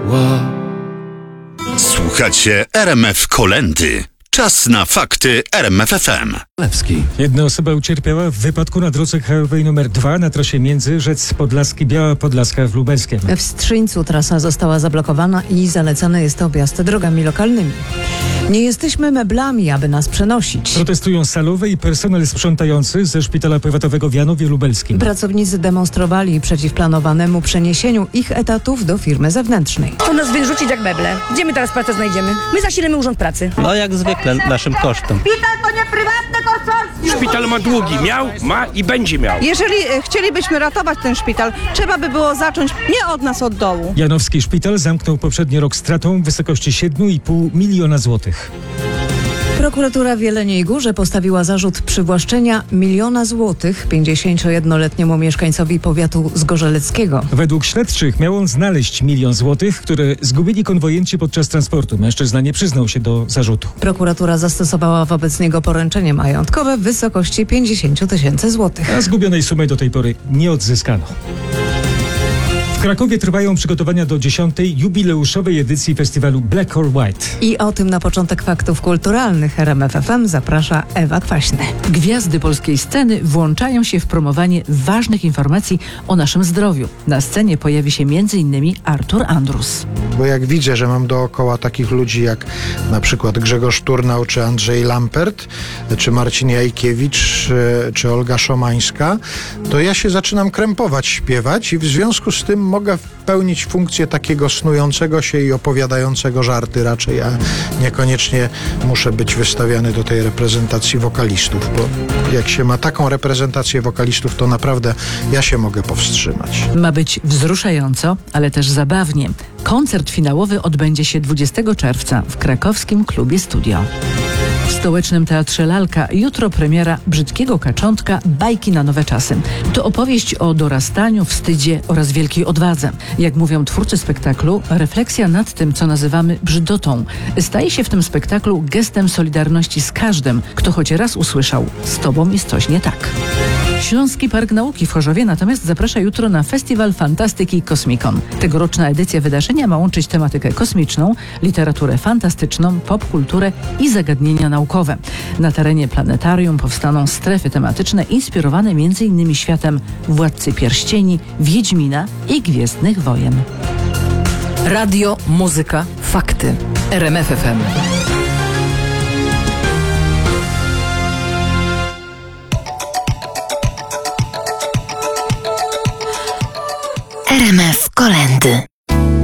Słuchacie RMF Kolędy. Czas na fakty RMF FM. Jedna osoba ucierpiała w wypadku na drodze krajowej nr 2 na trasie między Rzec Podlaski-Biała Podlaska w Lubelskiem. W Strzyńcu trasa została zablokowana i zalecany jest objazd drogami lokalnymi. Nie jesteśmy meblami, aby nas przenosić. Protestują salowe i personel sprzątający ze szpitala powiatowego w Janowie Lubelskim. Pracownicy demonstrowali przeciw planowanemu przeniesieniu ich etatów do firmy zewnętrznej. Chcą nas wyrzucić jak meble. Gdzie my teraz pracę znajdziemy? My zasilimy urząd pracy. No jak zwykle naszym kosztem. Szpital to nie prywatne konsorcjum! Szpital ma długi, ma i będzie miał. Jeżeli chcielibyśmy ratować ten szpital, trzeba by było zacząć nie od nas, od dołu. Janowski szpital zamknął poprzedni rok stratą w wysokości 7,5 miliona złotych. Prokuratura w Jeleniej Górze postawiła zarzut przywłaszczenia 1 miliona złotych 51-letniemu mieszkańcowi powiatu zgorzeleckiego. Według śledczych miał on znaleźć 1 milion złotych, które zgubili konwojenci podczas transportu. Mężczyzna nie przyznał się do zarzutu. Prokuratura zastosowała wobec niego poręczenie majątkowe w wysokości 50 000 złotych. A zgubionej sumy do tej pory nie odzyskano. W Krakowie trwają przygotowania do 10. jubileuszowej edycji festiwalu Black or White. I o tym na początek faktów kulturalnych RMF FM zaprasza Ewa Kwaśny. Gwiazdy polskiej sceny włączają się w promowanie ważnych informacji o naszym zdrowiu. Na scenie pojawi się m.in. Artur Andrus. Bo jak widzę, że mam dookoła takich ludzi jak na przykład Grzegorz Turnał, czy Andrzej Lampert, czy Marcin Jajkiewicz, czy Olga Szomańska, to ja się zaczynam krępować, śpiewać i w związku z tym mogę pełnić funkcję takiego snującego się i opowiadającego żarty raczej, a niekoniecznie muszę być wystawiany do tej reprezentacji wokalistów, bo jak się ma taką reprezentację wokalistów, to naprawdę ja się mogę powstrzymać. Ma być wzruszająco, ale też zabawnie. Koncert finałowy odbędzie się 20 czerwca w krakowskim klubie Studio. W Stołecznym Teatrze Lalka jutro premiera Brzydkiego Kaczątka – Bajki na nowe czasy. To opowieść o dorastaniu, wstydzie oraz wielkiej odwadze. Jak mówią twórcy spektaklu, refleksja nad tym, co nazywamy brzydotą, staje się w tym spektaklu gestem solidarności z każdym, kto choć raz usłyszał: z tobą jest coś nie tak. Śląski Park Nauki w Chorzowie natomiast zaprasza jutro na Festiwal Fantastyki Kosmikon. Tegoroczna edycja wydarzenia ma łączyć tematykę kosmiczną, literaturę fantastyczną, popkulturę i zagadnienia naukowe. Na terenie planetarium powstaną strefy tematyczne inspirowane m.in. światem Władcy Pierścieni, Wiedźmina i Gwiezdnych Wojen. Radio, muzyka, fakty. RMF FM. RMF Kolędy.